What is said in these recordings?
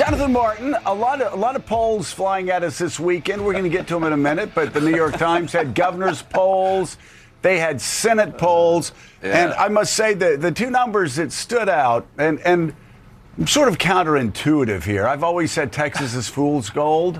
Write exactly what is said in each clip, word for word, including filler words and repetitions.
Jonathan Martin, a lot of a lot of polls flying at us this weekend. We're going to get to them in a minute, but the New York Times had governor's polls. They had Senate polls. Yeah. And I must say that the two numbers that stood out, and, and I'm sort of counterintuitive here. I've always said Texas is fool's gold.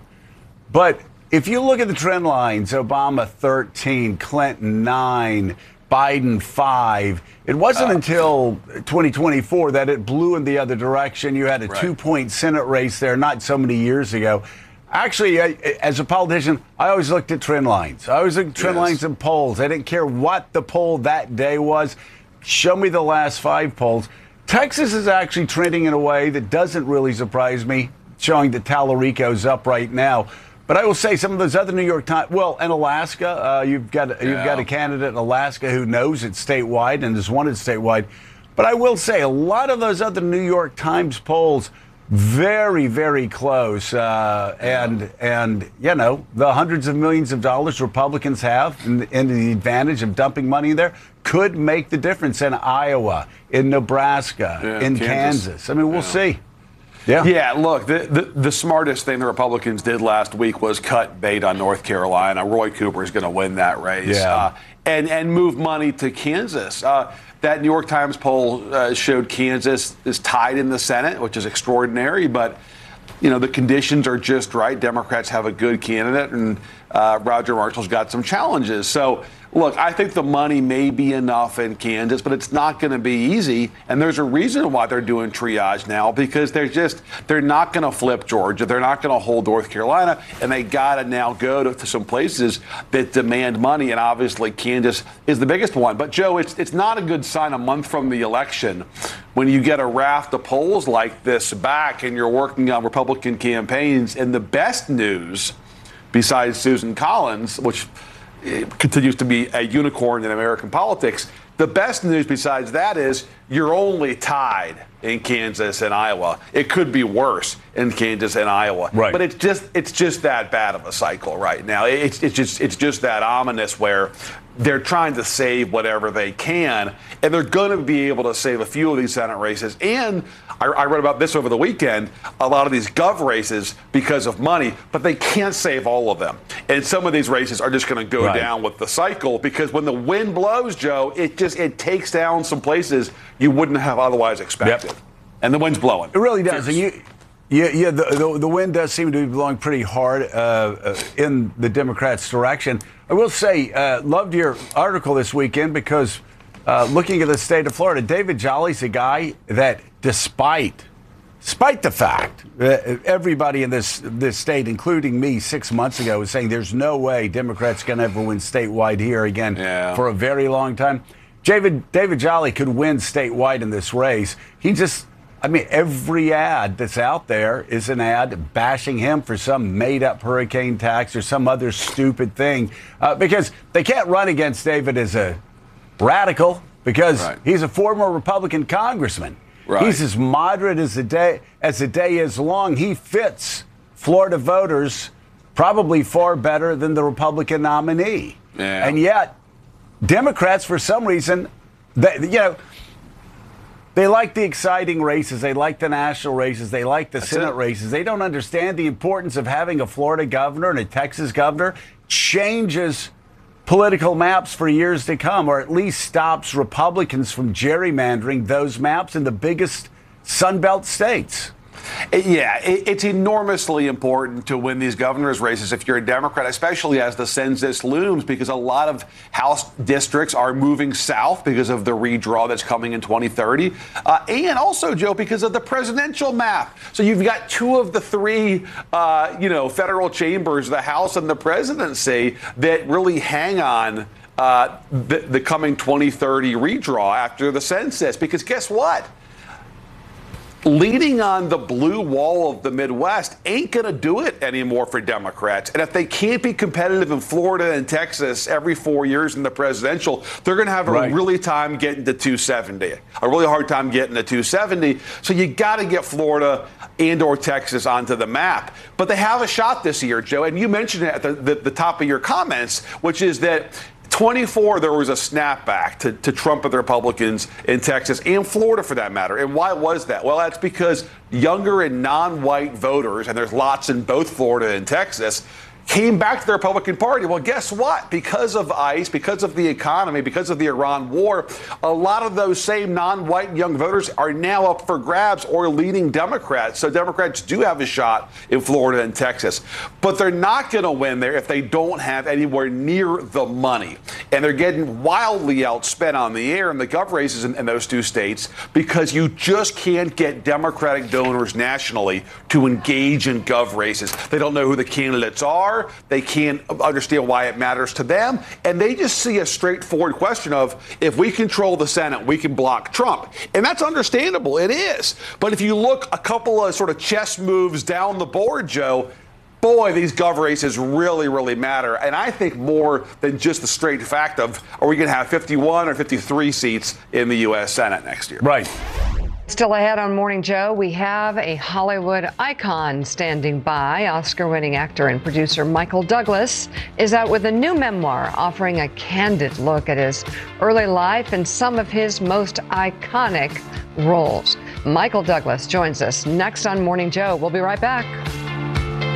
But if you look at the trend lines, Obama thirteen, Clinton nine, Biden five. It wasn't uh, until twenty twenty-four that it blew in the other direction. You had a right. two-point Senate race there not so many years ago. Actually, I, as a politician, I always looked at trend lines. I always looked at trend yes. lines and polls. I didn't care what the poll that day was. Show me the last five polls. Texas is actually trending in a way that doesn't really surprise me, showing that Tallarico's up right now. But I will say some of those other New York Times, well, in Alaska, uh, you've got yeah. you've got a candidate in Alaska who knows it's statewide and has wanted statewide. But I will say a lot of those other New York Times polls, very, very close. Uh, and, and you know, the hundreds of millions of dollars Republicans have and, and the advantage of dumping money in there could make the difference in Iowa, in Nebraska, yeah, in Kansas. Kansas. I mean, we'll yeah. see. Yeah. Yeah, look, the, the the smartest thing the Republicans did last week was cut bait on North Carolina. Roy Cooper is going to win that race. Yeah. Uh, and, and move money to Kansas. Uh, that New York Times poll uh, showed Kansas is tied in the Senate, which is extraordinary. But, you know, the conditions are just right. Democrats have a good candidate, and uh, Roger Marshall's got some challenges. So, look, I think the money may be enough in Kansas, but it's not going to be easy. And there's a reason why they're doing triage now, because they're just they're not going to flip Georgia. They're not going to hold North Carolina. And they got to now go to, to some places that demand money. And obviously, Kansas is the biggest one. But, Joe, it's it's not a good sign a month from the election when you get a raft of polls like this back and you're working on Republican campaigns. And the best news, besides Susan Collins, which it continues to be a unicorn in American politics. The best news besides that is you're only tied in Kansas and Iowa. It could be worse in Kansas and Iowa. Right. But it's just it's just that bad of a cycle right now. It's it's just it's just that ominous where they're trying to save whatever they can, and they're going to be able to save a few of these Senate races. And I, I read about this over the weekend, a lot of these gov races because of money, but they can't save all of them. And some of these races are just going to go right. down with the cycle, because when the wind blows, Joe, it just it takes down some places you wouldn't have otherwise expected. Yep. And the wind's blowing. It really does. And you, yeah, yeah. The, the the wind does seem to be blowing pretty hard uh, uh, in the Democrats' direction. I will say, uh, loved your article this weekend because uh, looking at the state of Florida, David Jolly's a guy that, despite, despite the fact that everybody in this this state, including me, six months ago, was saying there's no way Democrats can ever win statewide here again yeah. for a very long time. David David Jolly could win statewide in this race. He just. I mean, every ad that's out there is an ad bashing him for some made-up hurricane tax or some other stupid thing, uh, because they can't run against David as a radical because right. he's a former Republican congressman. Right. He's as moderate as the day as the day is long. He fits Florida voters probably far better than the Republican nominee. Yeah. And yet, Democrats, for some reason, they, you know. They like the exciting races. They like the national races. They like the That's Senate it. races. They don't understand the importance of having a Florida governor and a Texas governor changes political maps for years to come, or at least stops Republicans from gerrymandering those maps in the biggest Sunbelt states. Yeah, it's enormously important to win these governor's races if you're a Democrat, especially as the census looms, because a lot of House districts are moving south because of the redraw that's coming in twenty thirty. Uh, and also, Joe, because of the presidential map. So you've got two of the three, uh, you know, federal chambers, the House and the presidency, that really hang on uh, the, the coming twenty thirty redraw after the census. Because guess what? Leading on the blue wall of the Midwest ain't going to do it anymore for Democrats. And if they can't be competitive in Florida and Texas every four years in the presidential, they're going to have a right. really time getting to two seventy, a really hard time getting to two seventy. So you got to get Florida and or Texas onto the map. But they have a shot this year, Joe. And you mentioned it at the, the, the top of your comments, which is that twenty-four, there was a snapback to, to Trump and the Republicans in Texas and Florida, for that matter. And why was that? Well, that's because younger and non-white voters, and there's lots in both Florida and Texas, came back to the Republican Party. Well, guess what? Because of ICE, because of the economy, because of the Iran war, a lot of those same non-white young voters are now up for grabs or leading Democrats. So Democrats do have a shot in Florida and Texas. But they're not going to win there if they don't have anywhere near the money. And they're getting wildly outspent on the air in the gov races in, in those two states because you just can't get Democratic donors nationally to engage in gov races. They don't know who the candidates are. They can't understand why it matters to them. And they just see a straightforward question of, if we control the Senate, we can block Trump. And that's understandable. It is. But if you look a couple of sort of chess moves down the board, Joe, boy, these gov races really, really matter. And I think more than just the straight fact of, are we going to have fifty-one or fifty-three seats in the U S Senate next year? Right. Still ahead on Morning Joe, we have a Hollywood icon standing by. Oscar-winning actor and producer Michael Douglas is out with a new memoir offering a candid look at his early life and some of his most iconic roles. Michael Douglas joins us next on Morning Joe. We'll be right back.